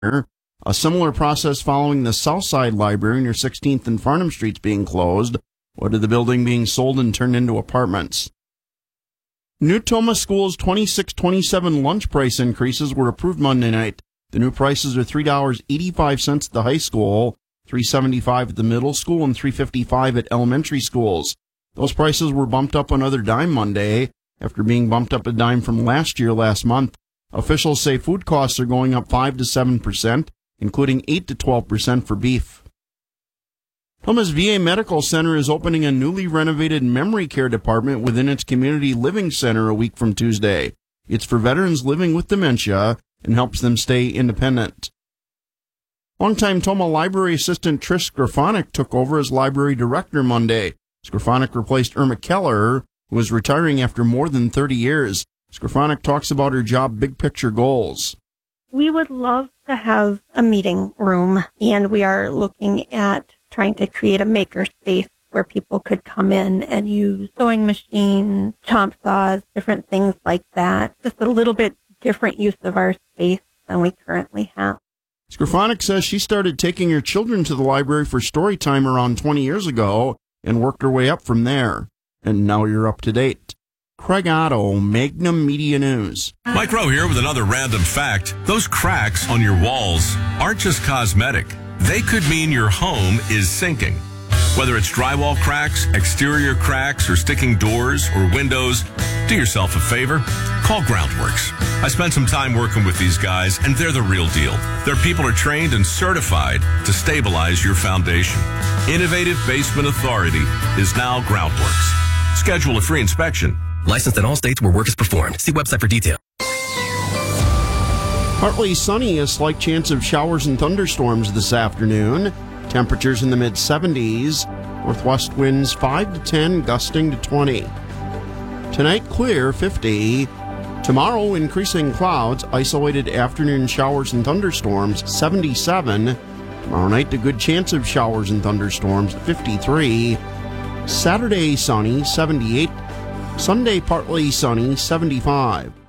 A similar process following the Southside Library near 16th and Farnham Streets being closed, with the building being sold and turned into apartments. New Tomah School's 26-27 lunch price increases were approved Monday night. The new prices are $3.85 at the high school, $3.75 at the middle school, and $3.55 at elementary schools. Those prices were bumped up another dime Monday, after being bumped up a dime from last month. Officials say food costs are going up 5 to 7%, including 8 to 12% for beef. Tomah's VA Medical Center is opening a newly renovated memory care department within its community living center a week from Tuesday. It's for veterans living with dementia and helps them stay independent. Longtime Tomah Library Assistant Trish Skrafonic took over as library director Monday. Skrafonic replaced Irma Keller, who was retiring after more than 30 years. Skrafonic talks about her job big picture goals. We would love to have a meeting room, and we are looking at trying to create a maker space where people could come in and use sewing machines, chomp saws, different things like that. Just a little bit different use of our space than we currently have. Skrafonic says she started taking her children to the library for story time around 20 years ago and worked her way up from there. And now you're up to date. Craig Otto, Magnum Media News. Mike Rowe here with another random fact. Those cracks on your walls aren't just cosmetic. They could mean your home is sinking. Whether it's drywall cracks, exterior cracks, or sticking doors or windows, do yourself a favor. Call Groundworks. I spent some time working with these guys, and they're the real deal. Their people are trained and certified to stabilize your foundation. Innovative Basement Authority is now Groundworks. Schedule a free inspection. Licensed in all states where work is performed. See website for details. Partly sunny, a slight chance of showers and thunderstorms this afternoon. Temperatures in the mid-70s. Northwest winds 5 to 10, gusting to 20. Tonight, clear, 50. Tomorrow, increasing clouds, isolated afternoon showers and thunderstorms, 77. Tomorrow night, a good chance of showers and thunderstorms, 53. Saturday, sunny, 78. Sunday, partly sunny, 75.